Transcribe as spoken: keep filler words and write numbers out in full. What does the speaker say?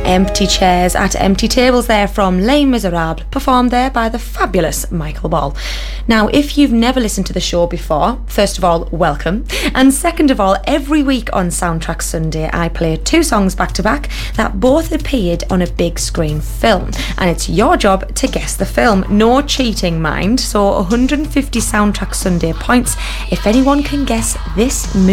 Empty Chairs at Empty Tables there from Les Miserables, performed there by the fabulous Michael Ball. Now, if you've never listened to the show before, first of all, welcome. And second of all, every week on Soundtrack Sunday, I play two songs back to back that both appeared on a big screen film. And it's your job to guess the film. No cheating, mind. So one hundred fifty Soundtrack Sunday points if anyone can guess this movie.